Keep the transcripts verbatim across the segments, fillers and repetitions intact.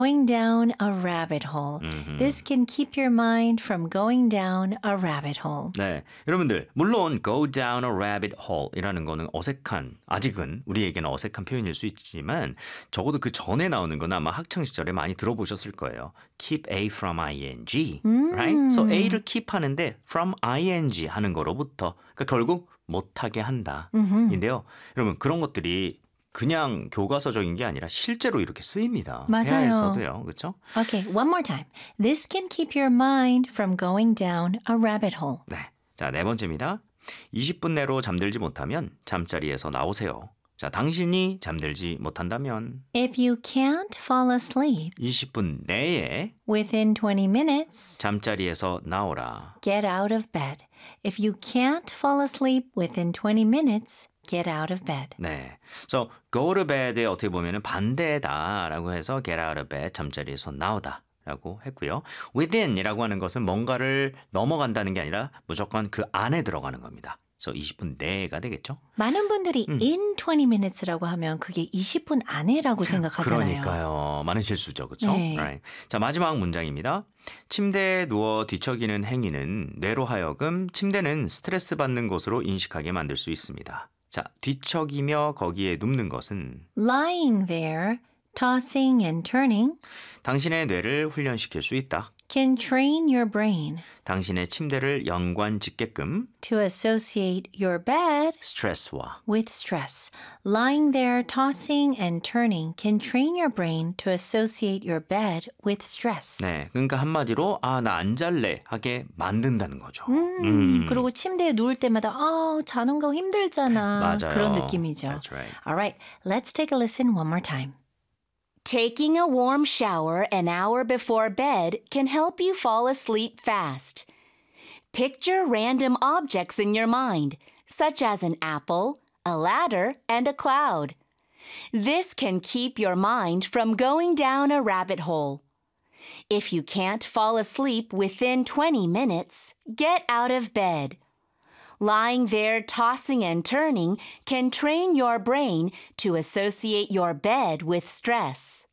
Going down a rabbit hole. 음흠. This can keep your mind from going down a rabbit hole. 네, 여러분들 물론 go down a rabbit hole이라는 거는 어색한, 아직은 우리에게는 어색한 표현일 수 있지만 적어도 그 전에 나오는 건 아마 학창 시절에 많이 들어보셨을 거예요. Keep A from ing, 음. right? So A를 keep 하는데 from ing 하는 거로부터 그러니까 결국 못하게 한다. 음흠. 인데요, 여러분 그런 것들이 그냥 교과서적인 게 아니라 실제로 이렇게 쓰입니다. 맞아요. 회화에서도요. 그렇죠? Okay, one more time. This can keep your mind from going down a rabbit hole. 네. 자, 네 번째입니다. 이십 분 내로 잠들지 못하면 잠자리에서 나오세요. 자, 당신이 잠들지 못한다면 If you can't fall asleep 이십 분 내에 within twenty minutes, 잠자리에서 나오라. get out of bed. If you can't fall asleep within twenty minutes, get out of bed. 네. So go to bed에 어떻게 보면은 반대다라고 해서 get out of bed, 잠자리에서 나오다. 라고 했고요. within이라고 하는 것은 뭔가를 넘어간다는 게 아니라 무조건 그 안에 들어가는 겁니다. 그래서 이십 분 내가 되겠죠? 많은 분들이 음. in twenty minutes라고 하면 그게 이십 분 안에라고 생각하잖아요. 그러니까요. 많은 실수죠. 그렇죠? 네. Right. 자, 마지막 문장입니다. 침대에 누워 뒤척이는 행위는 뇌로 하여금 침대는 스트레스 받는 곳으로 인식하게 만들 수 있습니다. 자, 뒤척이며 거기에 눕는 것은 Lying there, tossing and turning 당신의 뇌를 훈련시킬 수 있다. can train your brain 당신의 침대를 연관 짓게끔 to associate your bed 스트레스와 with stress. Lying there, tossing and turning can train your brain to associate your bed with stress. 네, 그러니까 한마디로 아, 나 안 잘래 하게 만든다는 거죠. 음, 음. 그리고 침대에 누울 때마다 아, 자는 거 힘들잖아. 맞아요. 그런 느낌이죠. That's right. All right, let's take a listen one more time. Taking a warm shower an hour before bed can help you fall asleep fast. Picture random objects in your mind, such as an apple, a ladder, and a cloud. This can keep your mind from going down a rabbit hole. If you can't fall asleep within twenty minutes, get out of bed. Lying there tossing and turning can train your brain to associate your bed with stress.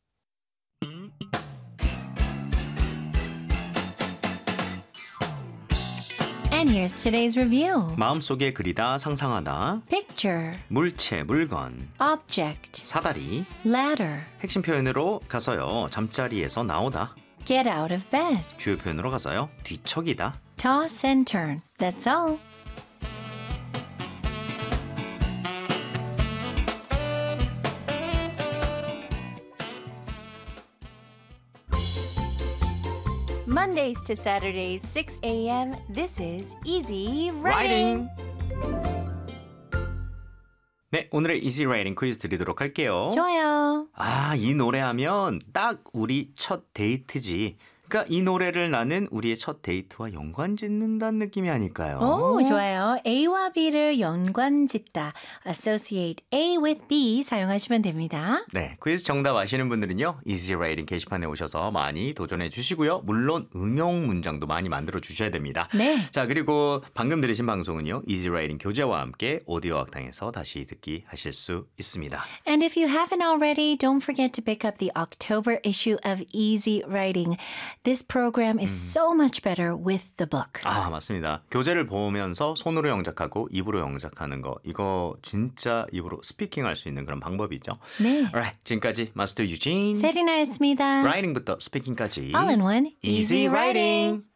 And here's today's review. 마음속에 그리다, 상상하다, Picture, 물체, 물건, object, 사다리, ladder, 핵심 표현으로 가서요. 잠자리에서 나오다. get out of bed, 주요 표현으로 가서요. 뒤척이다. toss and turn. That's all. Mondays to Saturdays, six a.m. This is Easy Writing. 네, 오늘의 Easy Writing 퀴즈 드리도록 할게요. 좋아요. 아, 이 노래하면 딱 우리 첫 데이트지. 그러니까 이 노래를 나는 우리의 첫 데이트와 연관 짓는다는 느낌이 아닐까요? 오, 좋아요. A와 B를 연관짓다. Associate A with B 사용하시면 됩니다. 네, 퀴즈 정답 아시는 분들은요. Easy Writing 게시판에 오셔서 많이 도전해 주시고요. 물론 응용 문장도 많이 만들어 주셔야 됩니다. 네. 자, 그리고 방금 들으신 방송은요. Easy Writing 교재와 함께 오디오 학당에서 다시 듣기 하실 수 있습니다. And if you haven't already, don't forget to pick up the October issue of Easy Writing. This program is so much better with the book. 아, 맞습니다. 교재를 보면서 손으로 영작하고 입으로 영작하는 거. 이거 진짜 입으로 스피킹할 수 있는 그런 방법이죠. 네. Alright, 지금까지 마스터 유진. 세리나였습니다. 라이팅부터 스피킹까지. All in one. Easy Writing.